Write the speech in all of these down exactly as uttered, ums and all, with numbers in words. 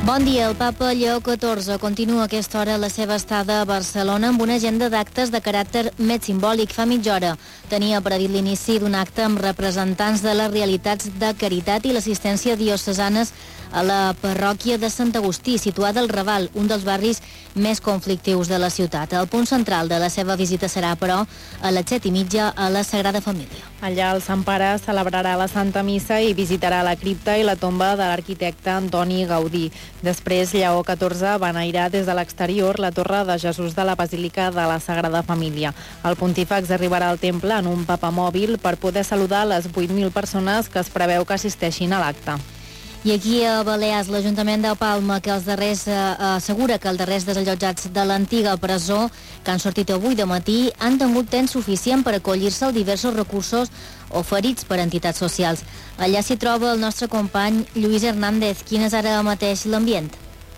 Bon dia. El papa Lleó catorze continua a aquesta hora la seva estada a Barcelona amb una agenda d'actes de caràcter més simbòlic. Fa mitja hora tenia previst l'inici d'un acte amb representants de les realitats de caritat i l'assistència diocesanes a la parròquia de Sant Agustí, situada al Raval, un dels barris més conflictius de la ciutat. El punt central de la seva visita serà, però, a les set i mitja a la Sagrada Família. Allà el Sant Pare celebrarà la Santa Missa i visitarà la cripta i la tomba de l'arquitecte Antoni Gaudí. Després, Lleó catorze beneirar des de l'exterior la Torre de Jesús de la Basílica de la Sagrada Família. El pontífex arribarà al temple en un papamòbil per poder saludar les vuit mil persones que es preveu que assisteixin a l'acte. I aquí a Balears, l'Ajuntament de Palma, que els darrers eh, assegura que els darrers desallotjats de l'antiga presó, que han sortit avui de matí, han tingut temps suficient per acollir-se als diversos recursos oferits per entitats socials. Allà s'hi troba el nostre company Lluís Hernández. Quin és ara mateix l'ambient?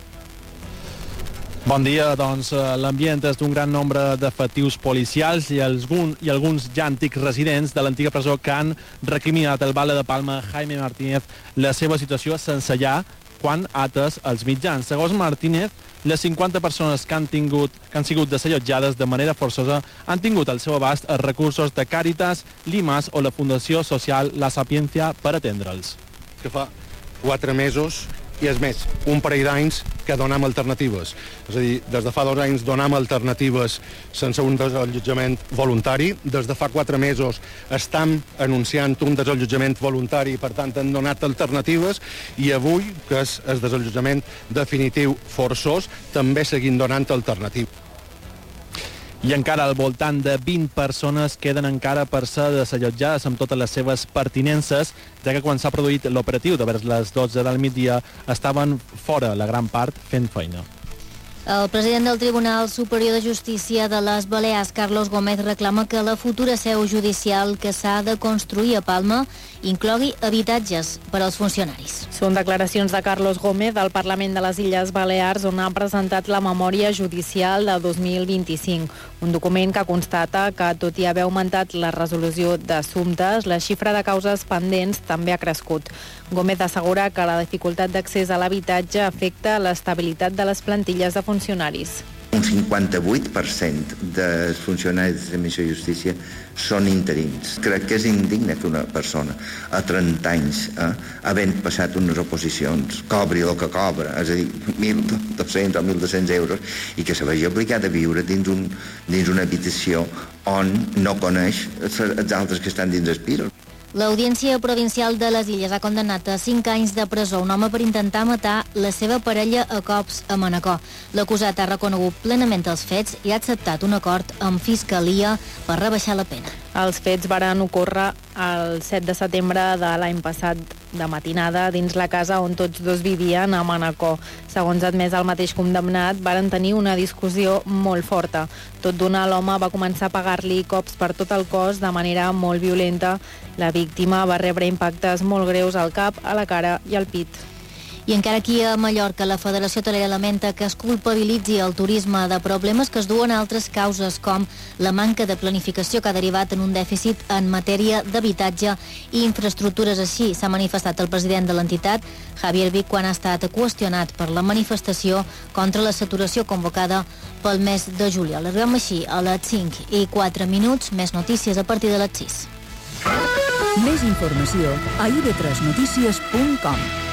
Bon dia, doncs l'ambient és d'un gran nombre d'efectius policials i, algun, i alguns ja antics residents de l'antiga presó que han recriminat el Vale de Palma, Jaime Martínez, la seva situació sense llar quan ha atès els mitjans. Segons Martínez, les cinquanta persones que han, tingut, que han sigut desallotjades de manera forçosa han tingut al seu abast els recursos de Càritas, Limas o la Fundació Social La Sapiència per atendre'ls. Que fa quatre mesos i és més, un parell d'anys que donem alternatives. És a dir, des de fa dos anys donem alternatives sense un desallotjament voluntari. Des de fa quatre mesos estem anunciant un desallotjament voluntari, per tant hem donat alternatives, i avui, que és el desallotjament definitiu forçós, també seguim donant alternatives. I encara al voltant de vint persones queden encara per ser desallotjades amb totes les seves pertinences, ja que quan s'ha produït l'operatiu de vers les dotze del migdia estaven fora la gran part fent feina. El president del Tribunal Superior de Justícia de les Balears, Carlos Gómez, reclama que la futura seu judicial que s'ha de construir a Palma inclogui habitatges per als funcionaris. Són declaracions de Carlos Gómez del Parlament de les Illes Balears, on ha presentat la memòria judicial de dos mil vint-i-cinc, un document que constata que, tot i haver augmentat la resolució d'assumptes, la xifra de causes pendents també ha crescut. Gómez assegura que la dificultat d'accés a l'habitatge afecta l'estabilitat de les plantilles de funcionaris. Un cinquanta-vuit per cent dels funcionaris de l'administració de justícia són interins. Crec que és indigne que una persona a trenta anys, eh, havent passat unes oposicions, cobri el que cobra, és a dir, mil dos-cents o mil dos-cents euros, i que se vegi obligat a viure dins, un, dins una habitació on no coneix els altres que estan dins el pis. L'Audiència Provincial de les Illes ha condemnat a cinc anys de presó un home per intentar matar la seva parella a cops a Manacor. L'acusat ha reconegut plenament els fets i ha acceptat un acord amb Fiscalia per rebaixar la pena. Els fets varen ocórrer el set de setembre de l'any passat de matinada dins la casa on tots dos vivien a Manacor. Segons ha admès el mateix condemnat, varen tenir una discussió molt forta. Tot d'una, l'home va començar a pegar-li cops per tot el cos de manera molt violenta. La víctima va rebre impactes molt greus al cap, a la cara i al pit. I encara aquí a Mallorca, la Federació Hotelera lamenta que es culpabilitzi el turisme de problemes que es duen a altres causes, com la manca de planificació que ha derivat en un dèficit en matèria d'habitatge i infraestructures. Així s'ha manifestat el president de l'entitat, Javier Vic, quan ha estat qüestionat per la manifestació contra la saturació convocada pel mes de juliol. Arribem així a les cinc i quatre minuts, més notícies a partir de les sis. Més informació a i ve tres notícies punt com.